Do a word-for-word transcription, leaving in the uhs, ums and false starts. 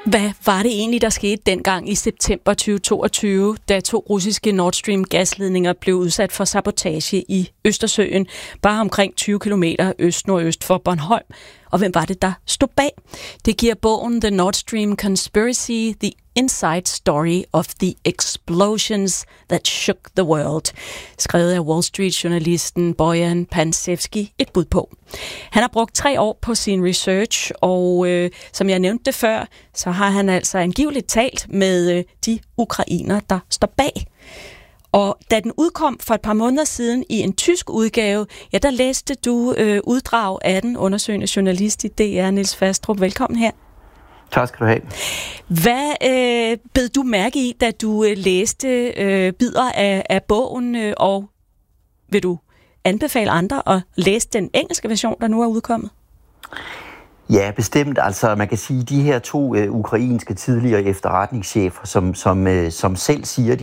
Hvad var det egentlig, der skete dengang i september tyve toogtyve, da to russiske Nord Stream gasledninger blev udsat for sabotage i Østersøen, bare omkring tyve kilometer øst-nordøst for Bornholm? Og hvem var det, der stod bag? Det giver bogen The Nord Stream Conspiracy, The Inside Story of the Explosions That Shook the World, skrevet af Wall Street-journalisten Bojan Pansevski et bud på. Han har brugt tre år på sin research, og øh, som jeg nævnte det før, så har han altså angiveligt talt med øh, de ukrainer, der står bag. Og da den udkom for et par måneder siden i en tysk udgave, ja, der læste du øh, uddrag af den, undersøgende journalist i D R, Niels Fastrup. Velkommen her. Tak skal du have. Hvad øh, bed du mærke i, da du øh, læste øh, bidder af, af bogen, øh, og vil du anbefale andre at læse den engelske version, der nu er udkommet? Ja, bestemt. Altså, man kan sige, at de her to øh, ukrainske tidligere efterretningschefer, som, som, øh, som selv siger,